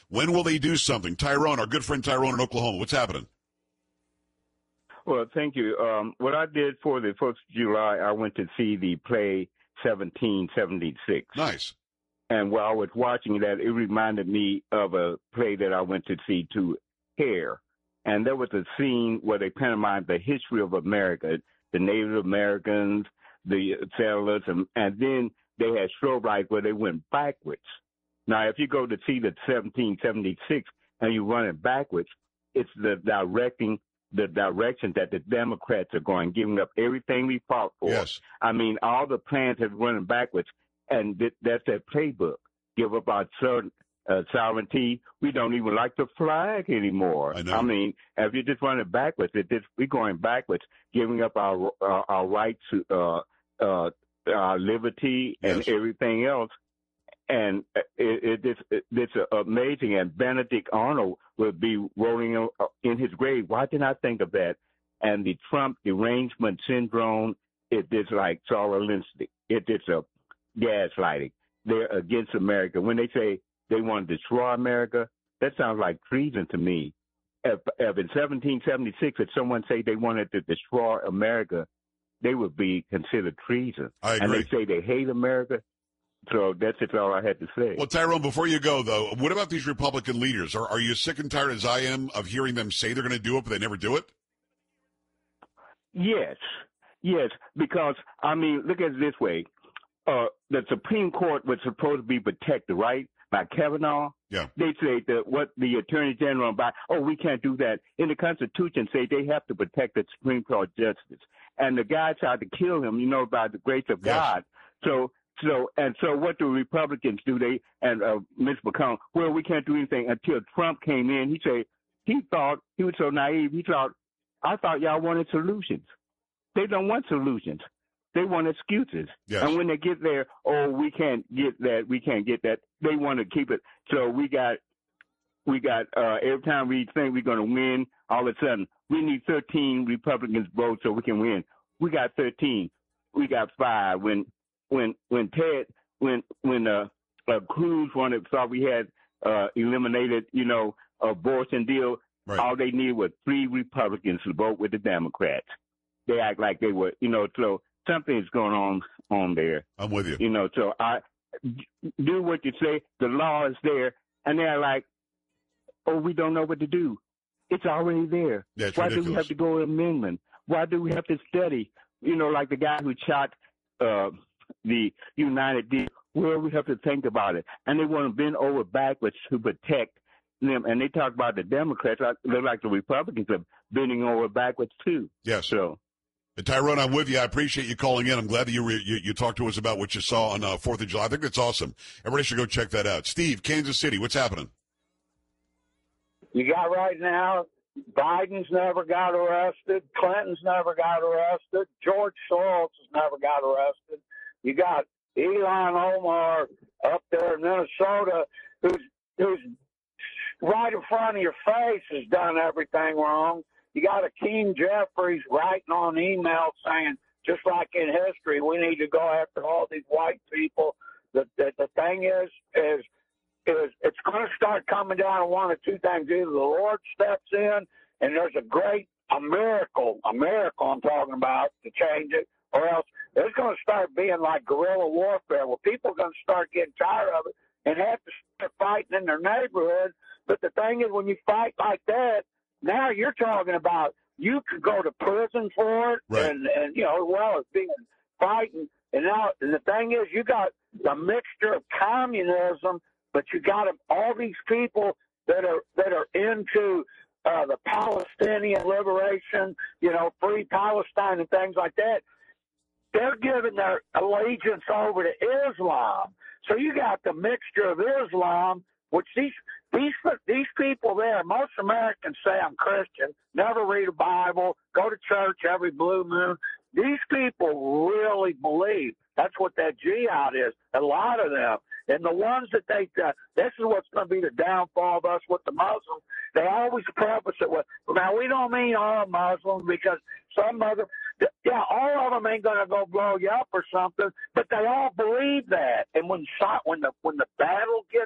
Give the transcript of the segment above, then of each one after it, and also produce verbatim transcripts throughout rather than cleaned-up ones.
When will they do something? Tyrone, our good friend Tyrone in Oklahoma, what's happening? Well, thank you. Um, what I did for the first of July, I went to see the play seventeen seventy-six. Nice. And while I was watching that, it reminded me of a play that I went to see, to Hair. And there was a scene where they pantomimed the history of America, the Native Americans, the settlers, and, and then they had strobe lights where they went backwards. Now, if you go to see the seventeen seventy-six and you run it backwards, it's the directing, the direction that the Democrats are going, giving up everything we fought for. Yes. I mean, all the plans have running backwards, and th- that's their playbook. Give up our certain, uh, sovereignty. We don't even like the flag anymore. I know. I mean, if you just run it backwards, it just, we're going backwards, giving up our uh, our right to uh, uh, our liberty and Yes. everything else. And it, it, it's, it, it's amazing. And Benedict Arnold will be rolling in his grave. Why didn't I think of that? And the Trump derangement syndrome, it is like Saul Alinsky. It is a gaslighting. They're against America. When they say they want to destroy America, that sounds like treason to me. If, if in seventeen seventy-six, if someone say they wanted to destroy America, they would be considered treason. I agree. And they say they hate America. So that's just all I had to say. Well, Tyrone, before you go, though, what about these Republican leaders? Are, are you sick and tired, as I am, of hearing them say they're going to do it, but they never do it? Yes. Yes, because, I mean, look at it this way. Uh, the Supreme Court was supposed to be protected, right, by Kavanaugh. Yeah. They say that what the Attorney General about, oh, we can't do that. In the Constitution, say they have to protect the Supreme Court justice. And the guy tried to kill him, you know, by the grace of Yes. God. So, so, and so what do Republicans do? They, and uh, Mitch McConnell, well, we can't do anything until Trump came in. He said, he thought, he was so naive, he thought, I thought y'all wanted solutions. They don't want solutions. They want excuses. Yes. And when they get there, oh, we can't get that, we can't get that. They want to keep it. So we got, we got, uh, every time we think we're going to win, all of a sudden, we need thirteen Republicans vote so we can win. We got thirteen. We got five. When, when, when Ted, when, when, uh, uh Cruz wanted, thought we had, uh, eliminated, you know, abortion deal, Right. all they needed was three Republicans to vote with the Democrats. They act like they were, you know, so something's going on on there. I'm with you. You know, so I do what you say. The law is there, and they're like, "Oh, we don't know what to do. It's already there. Yeah, it's Why ridiculous. do we have to go to amendment? Why do we have to study? You know, like the guy who shot uh, the United deal. Well, we have to think about it, and they want to bend over backwards to protect them. And they talk about the Democrats. Look like the Republicans are bending over backwards too. Yes. So. And Tyrone, I'm with you. I appreciate you calling in. I'm glad that you re- you, you talked to us about what you saw on uh, fourth of July. I think that's awesome. Everybody should go check that out. Steve, Kansas City, what's happening? You got right now, Biden's never got arrested. Clinton's never got arrested. George Soros has never got arrested. You got Elon Omar up there in Minnesota who's, who's right in front of your face has done everything wrong. You got Akeem Jeffries writing on email saying, just like in history, we need to go after all these white people. The, the, the thing is, is, is it's going to start coming down to one of two things. Either the Lord steps in and there's a great, a miracle, a miracle I'm talking about to change it, or else there's going to start being like guerrilla warfare where people are going to start getting tired of it and have to start fighting in their neighborhood. But the thing is, when you fight like that, now you're talking about you could go to prison for it, Right. and, and you know, well, it's being fighting. And now, and the thing is, you got the mixture of communism, but you got all these people that are that are into uh, the Palestinian liberation, you know, free Palestine and things like that. They're giving their allegiance over to Islam. So you got the mixture of Islam, which these these these people there, most Americans say I'm Christian, never read a Bible, go to church every blue moon. These people really believe. That's what that jihad is, a lot of them. And the ones that they, uh, this is what's going to be the downfall of us with the Muslims. They always preface it with, now we don't mean all Muslims because some of them, yeah, all of them ain't going to go blow you up or something, but they all believe that. And when when the when the battle gets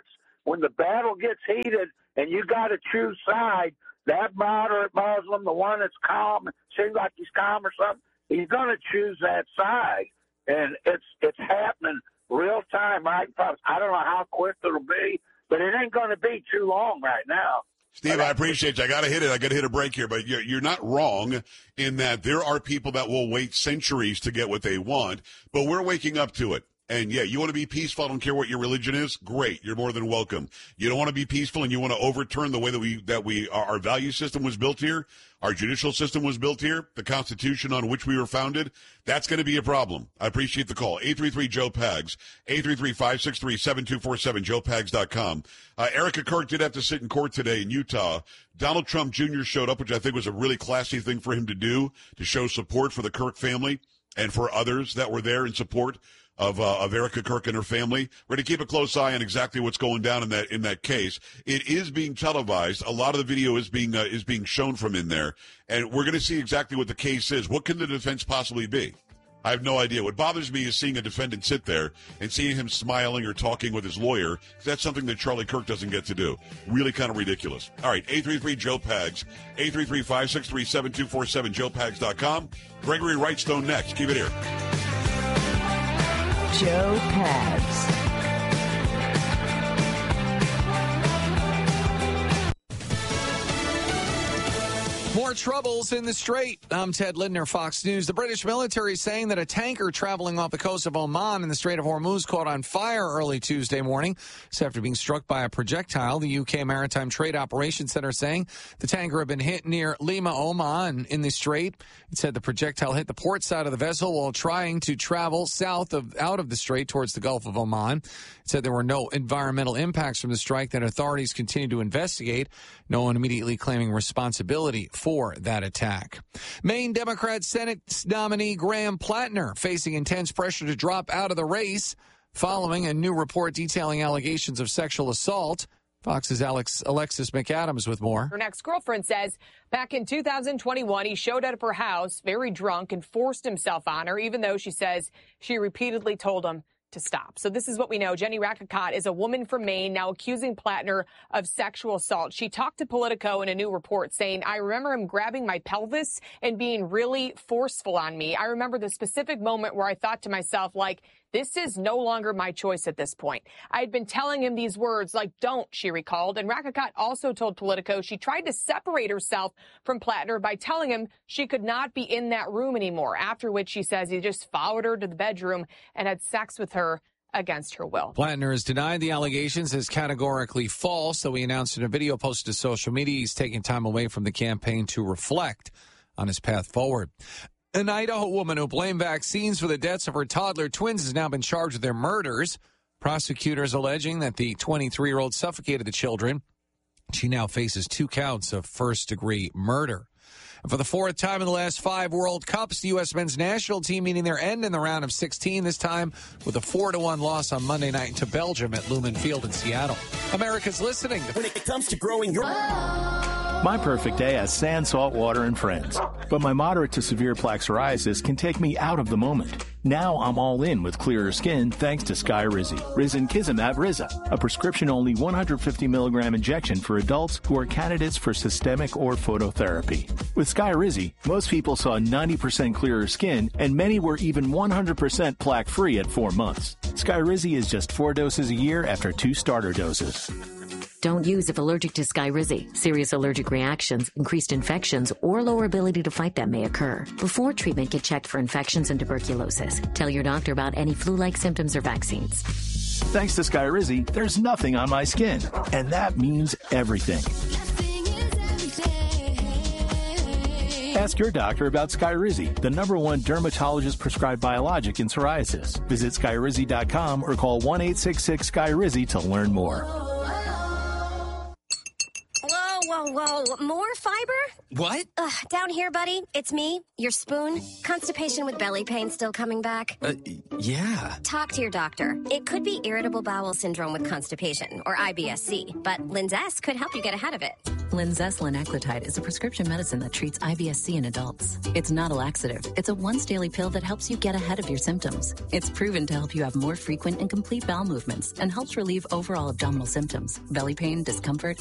when the battle gets heated and you got to choose side, that moderate Muslim, the one that's calm, seems like he's calm or something, he's going to choose that side. And it's it's happening real time, right? I don't know how quick it'll be, but it ain't going to be too long right now. Steve, I appreciate you. I got to hit it. I got to hit a break here, but you're, you're not wrong in that there are people that will wait centuries to get what they want, but we're waking up to it. And, yeah, you want to be peaceful, I don't care what your religion is, great, you're more than welcome. You don't want to be peaceful and you want to overturn the way that we, that we, our, our value system was built here, our judicial system was built here, the Constitution on which we were founded, that's going to be a problem. I appreciate the call. eight three three, Joe Pags, eight three three, five six three, seven two four seven, joe pags dot com. Uh, Erica Kirk did have to sit in court today in Utah. Donald Trump Junior showed up, which I think was a really classy thing for him to do, to show support for the Kirk family and for others that were there in support of uh, of Erica Kirk and her family. We're going to keep a close eye on exactly what's going down in that in that case. It is being televised. A lot of the video is being uh, is being shown from in there, and we're going to see exactly what the case is. What can the defense possibly be? I have no idea. What bothers me is seeing a defendant sit there and seeing him smiling or talking with his lawyer. That's something that Charlie Kirk doesn't get to do. Really kind of ridiculous. All right, eight three three, Joe Pags, eight three three, five six three, seven two four seven, joe pags dot com. Gregory Wrightstone next. Keep it here. Joe Pags. More troubles in the Strait. I'm Ted Lindner, Fox News. The British military is saying that a tanker traveling off the coast of Oman in the Strait of Hormuz caught on fire early Tuesday morning. It's after being struck by a projectile. The U K Maritime Trade Operations Center saying the tanker had been hit near Lima, Oman in the Strait. It said the projectile hit the port side of the vessel while trying to travel south of out of the Strait towards the Gulf of Oman. It said there were no environmental impacts from the strike, that authorities continue to investigate. No one immediately claiming responsibility for that attack. Maine Democrat Senate nominee Graham Plattner facing intense pressure to drop out of the race following a new report detailing allegations of sexual assault. Fox's Alex Alexis McAdams with more. Her ex-girlfriend says back in two thousand twenty-one, he showed up at her house very drunk and forced himself on her, even though she says she repeatedly told him to stop. So this is what we know. Jenny Rakakot is a woman from Maine now accusing Plattner of sexual assault. She talked to Politico in a new report saying, I remember him grabbing my pelvis and being really forceful on me. I remember the specific moment where I thought to myself, like, this is no longer my choice at this point. I had been telling him these words like, don't, she recalled. And Rakakot also told Politico she tried to separate herself from Plattner by telling him she could not be in that room anymore, after which she says he just followed her to the bedroom and had sex with her against her will. Plattner has denied the allegations as categorically false, so he announced in a video posted to social media he's taking time away from the campaign to reflect on his path forward. An Idaho woman who blamed vaccines for the deaths of her toddler twins has now been charged with their murders. Prosecutors alleging that the twenty-three-year-old suffocated the children. She now faces two counts of first-degree murder. And for the fourth time in the last five World Cups, the U S men's national team meeting their end in the round of sixteen, this time with a four to one loss on Monday night to Belgium at Lumen Field in Seattle. America's listening. When it comes to growing your... My perfect day has sand, salt water, and friends. But my moderate to severe plaque psoriasis can take me out of the moment. Now I'm all in with clearer skin thanks to Skyrizi. Risankizumab Riza, a prescription-only one hundred fifty milligram injection for adults who are candidates for systemic or phototherapy. With Skyrizi, most people saw ninety percent clearer skin, and many were even one hundred percent plaque-free at four months. Skyrizi is just four doses a year after two starter doses. Don't use if allergic to Skyrizi. Serious allergic reactions, increased infections, or lower ability to fight them may occur. Before treatment, get checked for infections and tuberculosis. Tell your doctor about any flu-like symptoms or vaccines. Thanks to Skyrizi, there's nothing on my skin. And that means everything. Ask your doctor about Skyrizi, the number one dermatologist-prescribed biologic in psoriasis. Visit Skyrizi dot com or call one eight six six Skyrizi to learn more. Whoa, whoa, more fiber? What? Uh, down here, buddy. It's me, your spoon. Constipation with belly pain still coming back. Uh, yeah. Talk to your doctor. It could be irritable bowel syndrome with constipation, or I B S C, but Linzess could help you get ahead of it. Linzess linaclotide is a prescription medicine that treats I B S C in adults. It's not a laxative. It's a once-daily pill that helps you get ahead of your symptoms. It's proven to help you have more frequent and complete bowel movements and helps relieve overall abdominal symptoms, belly pain, discomfort,